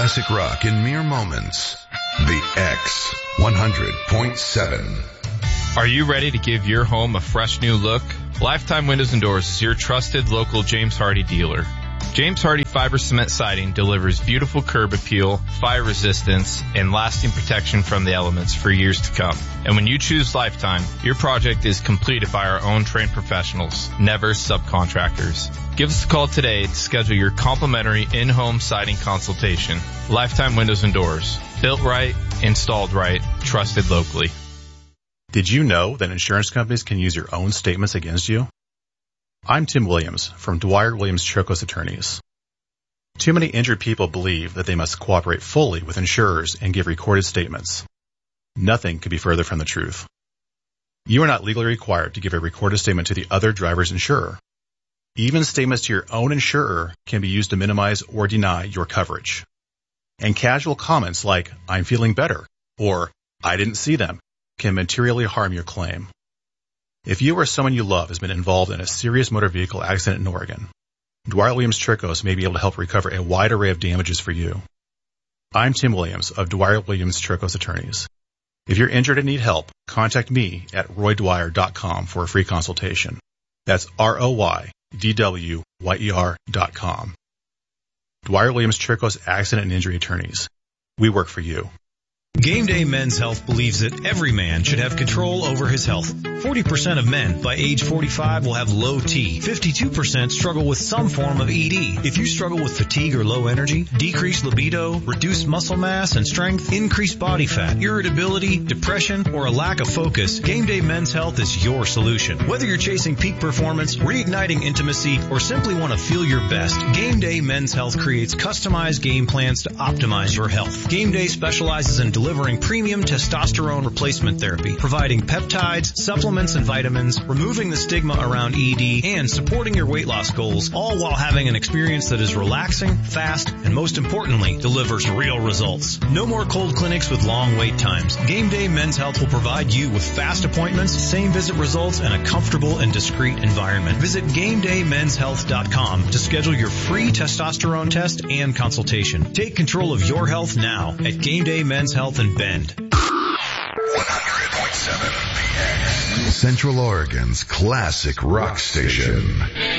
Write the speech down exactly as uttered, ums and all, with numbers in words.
classic rock in mere moments. The X one hundred point seven. Are you ready to give your home a fresh new look? Lifetime Windows and Doors is your trusted local James Hardie dealer. James Hardie Fiber Cement Siding delivers beautiful curb appeal, fire resistance, and lasting protection from the elements for years to come. And when you choose Lifetime, your project is completed by our own trained professionals, never subcontractors. Give us a call today to schedule your complimentary in-home siding consultation. Lifetime Windows and Doors. Built right, installed right, trusted locally. Did you know that insurance companies can use your own statements against you? I'm Tim Williams from Dwyer Williams Chircos Attorneys. Too many injured people believe that they must cooperate fully with insurers and give recorded statements. Nothing could be further from the truth. You are not legally required to give a recorded statement to the other driver's insurer. Even statements to your own insurer can be used to minimize or deny your coverage. And casual comments like, "I'm feeling better," or "I didn't see them," can materially harm your claim. If you or someone you love has been involved in a serious motor vehicle accident in Oregon, Dwyer Williams Chircos may be able to help recover a wide array of damages for you. I'm Tim Williams of Dwyer Williams Chircos Attorneys. If you're injured and need help, contact me at roy dwyer dot com for a free consultation. That's R O Y D W Y E R dot com. Dwyer Williams Chircos Accident and Injury Attorneys. We work for you. Game Day Men's Health believes that every man should have control over his health. forty percent of men by age forty-five will have low T. fifty-two percent struggle with some form of E D. If you struggle with fatigue or low energy, decreased libido, reduced muscle mass and strength, increased body fat, irritability, depression, or a lack of focus, Game Day Men's Health is your solution. Whether you're chasing peak performance, reigniting intimacy, or simply want to feel your best, Game Day Men's Health creates customized game plans to optimize your health. Game Day specializes in delivering premium testosterone replacement therapy, providing peptides, supplements, and vitamins, removing the stigma around E D, and supporting your weight loss goals, all while having an experience that is relaxing, fast, and most importantly, delivers real results. No more cold clinics with long wait times. Game Day Men's Health will provide you with fast appointments, same visit results, and a comfortable and discreet environment. Visit game day men's health dot com to schedule your free testosterone test and consultation. Take control of your health now at Game Day Men's Health in Bend. one hundred point seven The X. Central Oregon's classic rock station.